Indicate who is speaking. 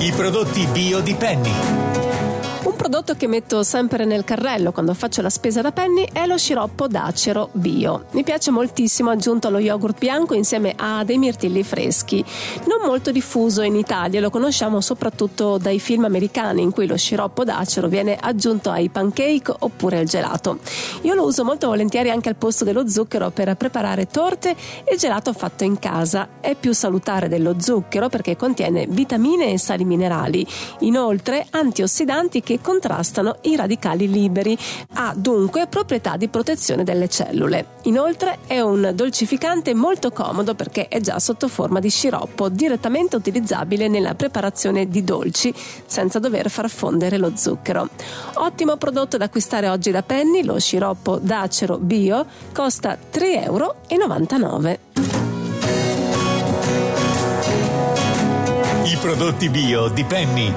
Speaker 1: I prodotti bio di Penny.
Speaker 2: Un prodotto che metto sempre nel carrello quando faccio la spesa da Penny è lo sciroppo d'acero bio. Mi piace moltissimo, aggiunto allo yogurt bianco insieme a dei mirtilli freschi. Non molto diffuso in Italia, lo conosciamo soprattutto dai film americani in cui lo sciroppo d'acero viene aggiunto ai pancake oppure al gelato. Io lo uso molto volentieri anche al posto dello zucchero per preparare torte e gelato fatto in casa. È più salutare dello zucchero perché contiene vitamine e sali minerali, inoltre antiossidanti che contrastano i radicali liberi. Ha dunque proprietà di protezione delle cellule. Inoltre è un dolcificante molto comodo perché è già sotto forma di sciroppo, direttamente utilizzabile nella preparazione di dolci senza dover far fondere lo zucchero. Ottimo prodotto da acquistare oggi da Penny, lo sciroppo d'acero bio costa €3,99.
Speaker 1: I prodotti bio di Penny.